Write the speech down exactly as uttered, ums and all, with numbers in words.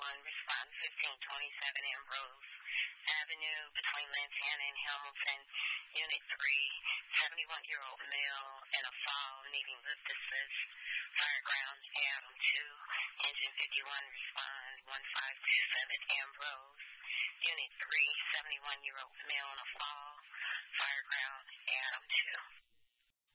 one, respond fifteen twenty-seven Ambrose Avenue between Lantana and Hamilton. Unit three, seventy-one-year-old male in a fall needing lift assist. Fireground Adam two, engine fifty-one, respond one five two seven Ambrose. Unit three, seventy-one-year-old male in a fall. Fireground Adam two.